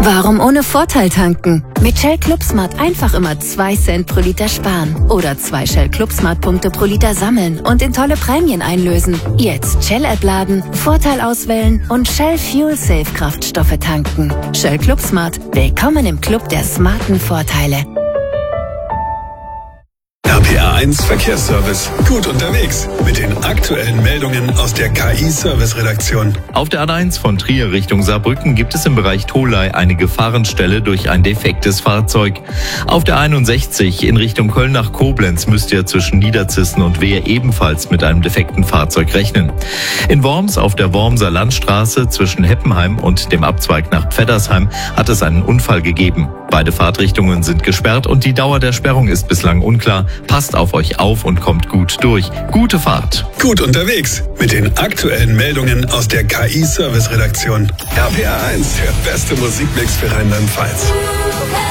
Warum ohne Vorteil tanken? Mit Shell ClubSmart einfach immer 2 Cent pro Liter sparen. Oder 2 Shell ClubSmart-Punkte pro Liter sammeln und in tolle Prämien einlösen. Jetzt Shell-App laden, Vorteil auswählen und Shell Fuel Safe Kraftstoffe tanken. Shell ClubSmart. Willkommen im Club der smarten Vorteile. RPR1 Verkehrsservice. Gut unterwegs mit den aktuellen Meldungen aus der KI-Service-Redaktion. Auf der A1 von Trier Richtung Saarbrücken gibt es im Bereich Tholey eine Gefahrenstelle durch ein defektes Fahrzeug. Auf der 61 in Richtung Köln nach Koblenz müsst ihr zwischen Niederzissen und Wehe ebenfalls mit einem defekten Fahrzeug rechnen. In Worms auf der Wormser Landstraße zwischen Heppenheim und dem Abzweig nach Pfeddersheim hat es einen Unfall gegeben. Beide Fahrtrichtungen sind gesperrt und die Dauer der Sperrung ist bislang unklar. Passt auf euch auf und kommt gut durch. Gute Fahrt. Gut unterwegs mit den aktuellen Meldungen aus der KI-Service-Redaktion. RPR1, der beste Musikmix für Rheinland-Pfalz.